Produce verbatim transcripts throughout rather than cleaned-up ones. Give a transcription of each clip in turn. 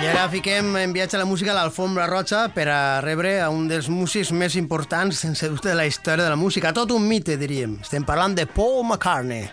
I ara fiquem en viatge a la música a l'Alfombra Roja per a rebre a un dels músics més importants, sense dubte, de la història de la música. Tot un mite, diríem. Estem parlant de Paul McCartney.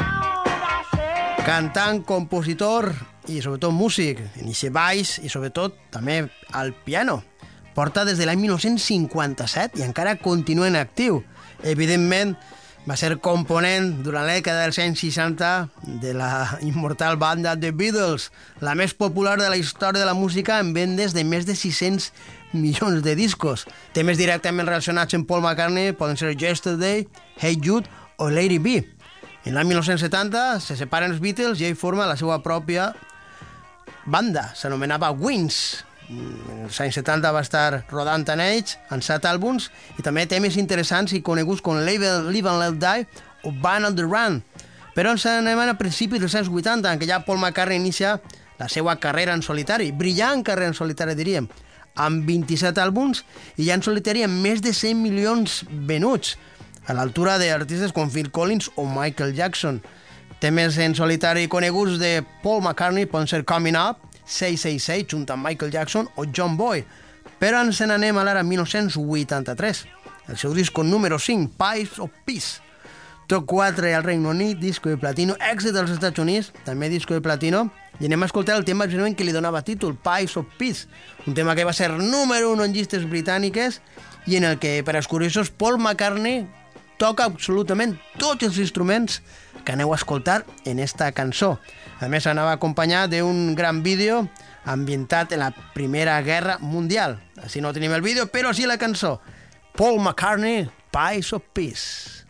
Cantant, compositor i sobretot músic. Inicia baix i sobretot també al piano. Porta des de l'any dinou cinquanta-set i encara continua en actiu. Evidentment, va ser component durant la dècada dels anys seixanta de la immortal banda The Beatles, la més popular de la història de la música en vendes de més de sis-cents milions de discos. Temes directament relacionats amb Paul McCartney poden ser Yesterday, Hey Jude o Lady B. En l'any dinou setanta se separen els Beatles i ell forma la seva pròpia banda, s'anomenava Wings. En els anys setanta va estar rodant en ells, en set àlbums, i també temes interessants i coneguts com Live and Let Die o Band on the Run. Però ens anem a principis dels anys vuitanta, en què ja Paul McCartney inicia la seva carrera en solitari, brillant carrera en solitari, diríem, amb vint-i-set àlbums i ja en solitari amb més de cent milions venuts, a l'altura d'artistes com Phil Collins o Michael Jackson. Temes en solitari coneguts de Paul McCartney poden ser Coming Up, sis sis sis, junt amb Michael Jackson o John Boy. Però ens n'anem a l'ara dinou vuitanta-tres. El seu disco número cinc, Pies of Peace. Top quatre al Regne Unit, disco de platino, èxit als Estats Units, també disco de platino, i anem a escoltar el tema que li donava títol, Pies of Peace, un tema que va ser número un en llistes britàniques i en el que, per als curiosos, Paul McCartney toca absolutament tots els instruments que aneu a escoltar en esta cançó. A més, anava acompanyat d'un gran vídeo ambientat en la Primera Guerra Mundial. Així no tenim el vídeo, però sí la cançó. Paul McCartney, Pies of Peace.